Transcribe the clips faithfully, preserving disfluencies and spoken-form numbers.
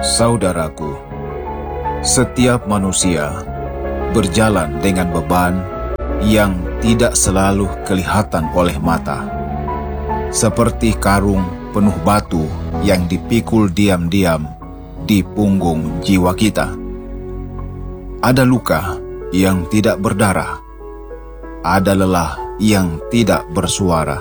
Saudaraku, setiap manusia berjalan dengan beban yang tidak selalu kelihatan oleh mata, seperti karung penuh batu yang dipikul diam-diam di punggung jiwa kita. Ada luka yang tidak berdarah, ada lelah yang tidak bersuara.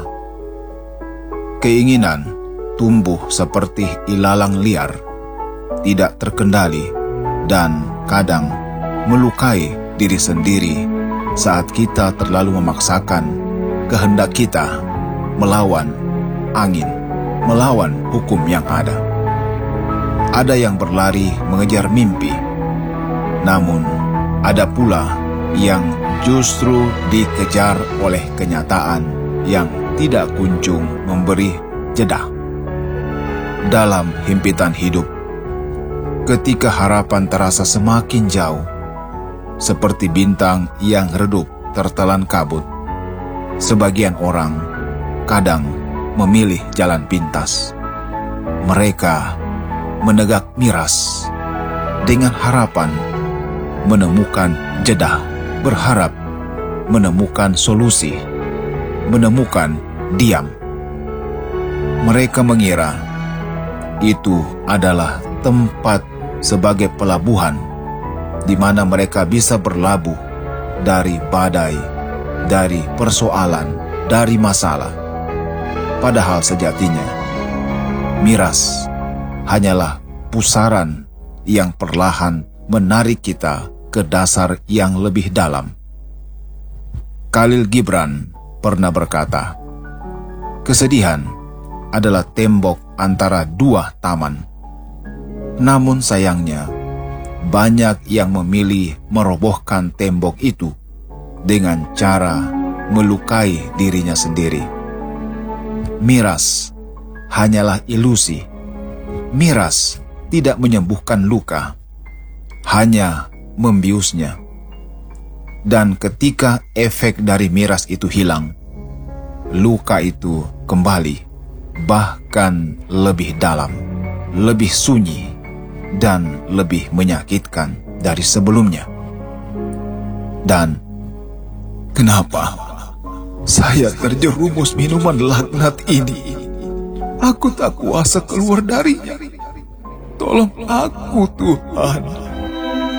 Keinginan tumbuh seperti ilalang liar, tidak terkendali, dan kadang melukai diri sendiri saat kita terlalu memaksakan kehendak kita melawan angin, melawan hukum yang ada. Ada yang berlari mengejar mimpi, namun ada pula yang justru dikejar oleh kenyataan yang tidak kunjung memberi jeda. Dalam himpitan hidup, ketika harapan terasa semakin jauh, seperti bintang yang redup tertelan kabut, sebagian orang kadang memilih jalan pintas. Mereka menegak miras dengan harapan menemukan jeda, berharap menemukan solusi, menemukan diam. Mereka mengira itu adalah tempat sebagai pelabuhan di mana mereka bisa berlabuh dari badai, dari persoalan, dari masalah. Padahal sejatinya, miras hanyalah pusaran yang perlahan menarik kita ke dasar yang lebih dalam. Khalil Gibran pernah berkata, kesedihan adalah tembok antara dua taman. Namun sayangnya, banyak yang memilih merobohkan tembok itu dengan cara melukai dirinya sendiri. Miras hanyalah ilusi. Miras tidak menyembuhkan luka, hanya membiusnya. Dan ketika efek dari miras itu hilang, luka itu kembali, bahkan lebih dalam, lebih sunyi, dan lebih menyakitkan dari sebelumnya. Dan kenapa saya terjerumus minuman laknat ini? Aku tak kuasa keluar darinya. Tolong aku, Tuhan.